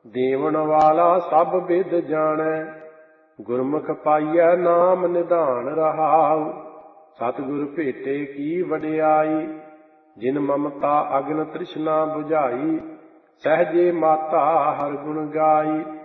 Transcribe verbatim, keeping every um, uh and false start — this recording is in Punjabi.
ਦੇਵਨ ਵਾਲਾ ਸਭ ਬਿਦ ਜਾਣੈ, ਗੁਰਮੁਖ ਪਾਈਐ ਨਾਮ ਨਿਧਾਨ ਰਹਾਉ। ਸਤਿਗੁਰ ਭੇਟੇ ਕੀ ਵਡਿਆਈ, ਜਿਨ ਮਮਤਾ ਅਗਨ ਤ੍ਰਿਸ਼ਨਾ ਬੁਝਾਈ। ਸਹਿਜੇ ਮਾਤਾ ਹਰਿ ਗੁਣ ਗਾਈ,